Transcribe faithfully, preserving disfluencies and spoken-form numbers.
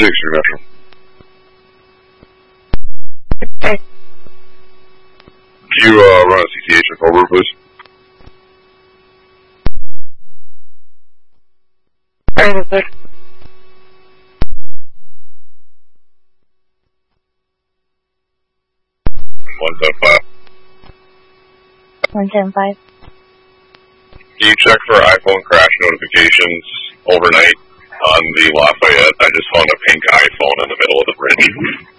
six, your Metro. Okay. Could you uh, run a C T H with over, please? Alright, sir. one seven five. one seven five. Can you check for iPhone crash notifications overnight on the Lafayette? I just found a pink iPhone in the middle of the bridge.